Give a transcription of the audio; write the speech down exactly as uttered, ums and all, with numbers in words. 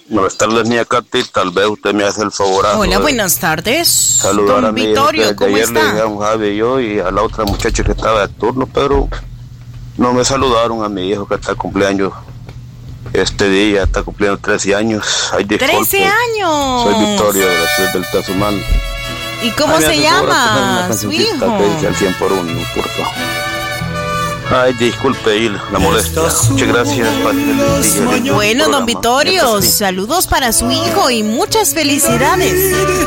Buenas tardes, niña Katy. Tal vez usted me hace el favor. Hola, de buenas tardes. Saludar Don a mi Vittorio, hija, que ¿cómo ayer está? le dije a un Javi y yo y a la otra muchacha que estaba de turno, pero no me saludaron a mi hijo que está cumpleaños este día, está cumpliendo trece años. Ay, disculpe. ¡trece años! Soy Vittorio de la ciudad del Tazumán. ¿Y cómo Ay, me se hace favor a poner llama una su cancioncita hijo? que dice al cien por uno, por favor. Ay, disculpe y la molestia. Muchas gracias. Bueno, don Vittorio, saludos para su hijo y muchas felicidades.